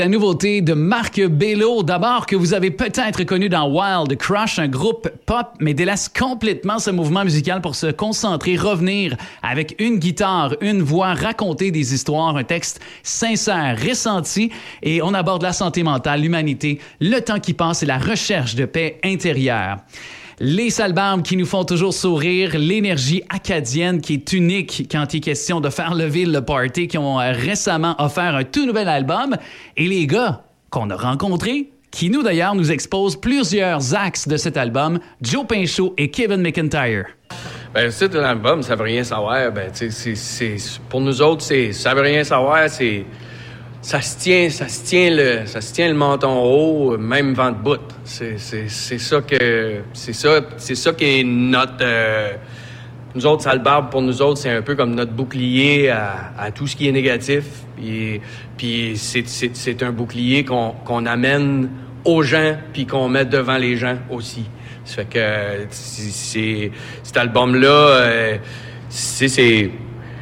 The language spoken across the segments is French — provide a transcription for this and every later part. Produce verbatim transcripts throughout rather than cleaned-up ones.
La nouveauté de Marc Bello, d'abord que vous avez peut-être connu dans Wild Crush, un groupe pop, mais délaisse complètement ce mouvement musical pour se concentrer, revenir avec une guitare, une voix, raconter des histoires, un texte sincère, ressenti, et on aborde la santé mentale, l'humanité, le temps qui passe et la recherche de paix intérieure. Les Salbarbes qui nous font toujours sourire, l'énergie acadienne qui est unique quand il est question de faire lever le party, qui ont récemment offert un tout nouvel album, et les gars qu'on a rencontrés, qui nous d'ailleurs nous exposent plusieurs axes de cet album, Joe Pinchot et Kevin McIntyre. Ben, le titre de l'album, ça veut rien savoir. Ben, tu sais, c'est, c'est, pour nous autres, c'est, ça veut rien savoir, c'est, ça se tient, ça se tient le, ça se tient le menton haut, même vent de bout. C'est, c'est, c'est ça que, c'est ça, c'est ça qui est notre, euh, nous autres, Salbarbe, pour nous autres, c'est un peu comme notre bouclier à, à tout ce qui est négatif. Puis, puis c'est, c'est, c'est un bouclier qu'on, qu'on amène aux gens, puis qu'on met devant les gens aussi. Ça fait que, c'est, c'est cet album-là, euh, c'est, c'est,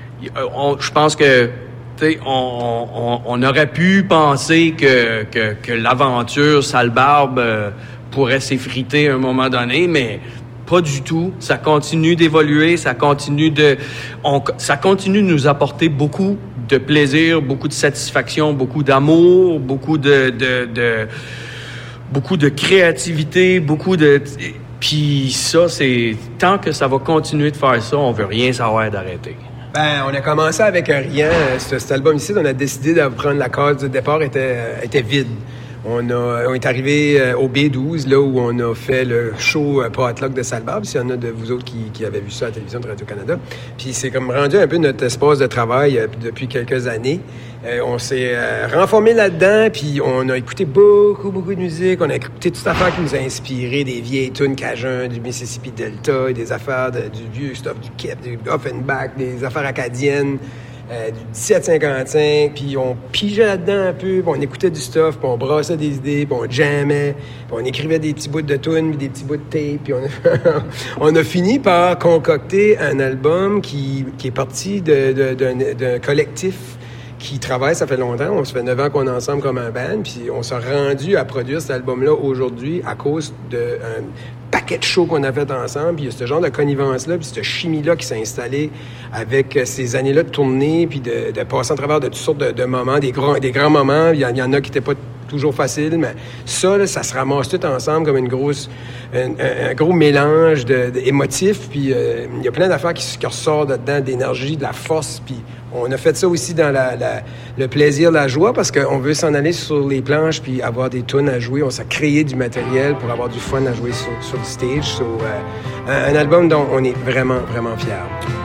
je pense que, On, on, on aurait pu penser que, que, que l'aventure Salbarbe euh, pourrait s'effriter à un moment donné, mais pas du tout. Ça continue d'évoluer, ça continue de, on, ça continue de nous apporter beaucoup de plaisir, beaucoup de satisfaction, beaucoup d'amour, beaucoup de, de, de beaucoup de créativité, beaucoup de. Puis ça, c'est tant que ça va continuer de faire ça, on veut rien savoir d'arrêter. Ben, on a commencé avec un rien. Cet, cet album ici, on a décidé de prendre la case de départ était, était vide. On, a, on est arrivé au B douze, là où on a fait le show Potluck de Salbarbe, s'il y en a de vous autres qui, qui avaient vu ça à la télévision de Radio-Canada. Puis c'est comme rendu un peu notre espace de travail euh, depuis quelques années. Euh, on s'est euh, renformé là-dedans, puis on a écouté beaucoup, beaucoup de musique. On a écouté toute cette affaire qui nous a inspiré, des vieilles tunes cajun, du Mississippi Delta, des affaires de, du vieux stuff, du Kip, du Offenbach, des affaires acadiennes. Euh, du dix-sept cinquante-cinq, puis on pigeait là-dedans un peu, puis on écoutait du stuff, puis on brassait des idées, puis on jammait, puis on écrivait des petits bouts de tunes, puis des petits bouts de tape, puis on a, on a fini par concocter un album qui, qui est parti de, de, d'un, d'un collectif qui travaille, ça fait longtemps, on se fait neuf ans qu'on est ensemble comme un band, puis on s'est rendu à produire cet album-là aujourd'hui à cause d'un paquet de shows qu'on a fait ensemble, puis il y a ce genre de connivence-là, puis cette chimie-là qui s'est installée avec ces années-là de tournée, puis de, de passer à travers de toutes sortes de, de moments, des grands, des grands moments, il y, y en a qui n'étaient pas toujours faciles, mais ça, là, ça se ramasse tout ensemble comme une grosse, un, un, un gros mélange de, de émotifs, puis euh, il y a plein d'affaires qui, qui ressortent dedans, d'énergie, de la force, puis on a fait ça aussi dans la, la, le plaisir, la joie, parce qu'on veut s'en aller sur les planches puis avoir des tunes à jouer. On s'est créé du matériel pour avoir du fun à jouer sur, sur le stage. So, euh, un, un album dont on est vraiment, vraiment fiers.